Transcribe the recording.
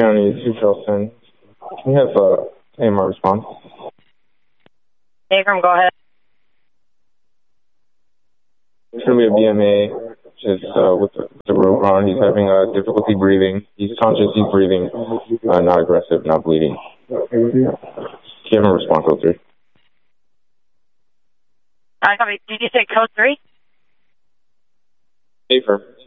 County, 2 Charleston. Can you have AMR response? Abram, go ahead. It's going to be a BMA, just with the rope on. He's having difficulty breathing. He's conscious, he's breathing, not aggressive, not bleeding. Can you have a response, code 3? All right, copy. Did you say code 3? Affirm.